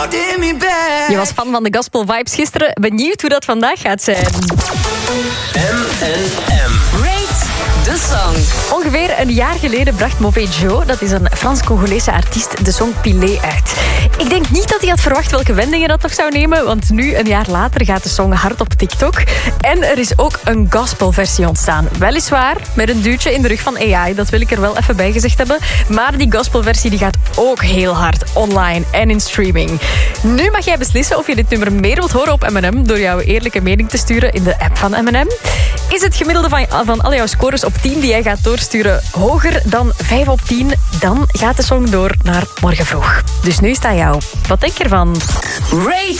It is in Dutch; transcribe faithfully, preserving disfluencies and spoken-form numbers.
holding me back. Je was fan van de gospel vibes gisteren. Benieuwd hoe dat vandaag gaat zijn. M en M. Rate the Song. Ongeveer een jaar geleden bracht Mauvais Joe, dat is een Frans-Congolese artiest, de song Pilé uit. Ik denk niet dat hij had verwacht welke wendingen dat nog zou nemen, want nu, een jaar later, gaat de song hard op TikTok. En er is ook een gospelversie ontstaan. Weliswaar met een duwtje in de rug van A I, dat wil ik er wel even bij gezegd hebben. Maar die gospelversie die gaat ook heel hard online en in streaming. Nu mag jij beslissen of je dit nummer meer wilt horen op M en M door jouw eerlijke mening te sturen in de app van M en M. Is het gemiddelde van, van al jouw scores op tien die jij gaat doorsturen hoger dan vijf op tien, dan gaat de song door naar morgen vroeg. Dus nu is het aan jou. Wat denk je ervan? Rate